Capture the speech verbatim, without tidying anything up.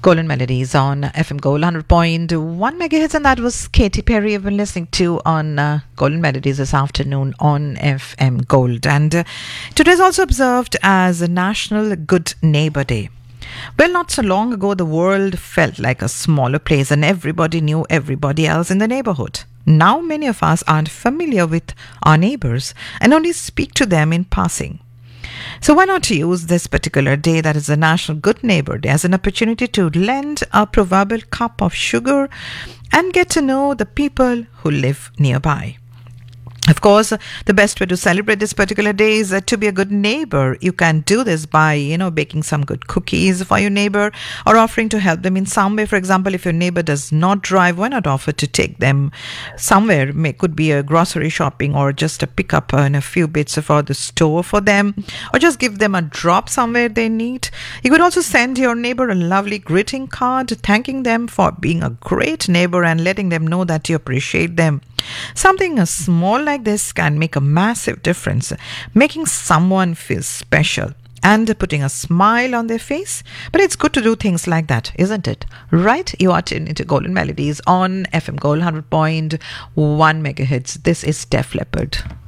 Golden Melodies on F M Gold one hundred point one megahertz, and that was Katy Perry you've been listening to on uh, Golden Melodies this afternoon on F M Gold. And uh, today is also observed as a National Good Neighbor Day. Well, not so long ago, the world felt like a smaller place and everybody knew everybody else in the neighborhood. Now, many of us aren't familiar with our neighbors and only speak to them in passing. So why not use this particular day, that is the National Good Neighbor Day, as an opportunity to lend a proverbial cup of sugar and get to know the people who live nearby. Of course, the best way to celebrate this particular day is uh, to be a good neighbor. You can do this by, you know, baking some good cookies for your neighbor or offering to help them in some way. For example, if your neighbor does not drive, why not offer to take them somewhere? It could be a grocery shopping or just a pickup and a few bits for the store for them, or just give them a drop somewhere they need. You could also send your neighbor a lovely greeting card thanking them for being a great neighbor and letting them know that you appreciate them. Something as small like this can make a massive difference, making someone feel special and putting a smile on their face. But it's good to do things like that, isn't it? Right? You are tuned into Golden Melodies on F M Gold one hundred point one megahertz. This is Def Leppard.